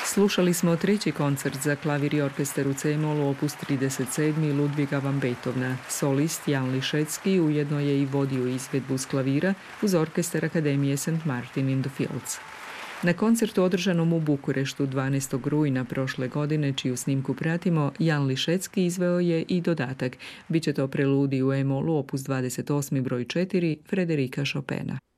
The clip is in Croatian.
Slušali smo treći koncert za klavir i orkestar u C-molu opus 37. Ludviga van Beethovena. Solist Jan Lišecki ujedno je i vodio izvedbu s klavira uz orkestar Akademije St. Martin in the Fields. Na koncertu održanom u Bukureštu 12. rujna prošle godine, čiju snimku pratimo, Jan Lišecki izveo je i dodatak. Biće to preludij u E-molu opus 28. broj 4 Frederika Chopina.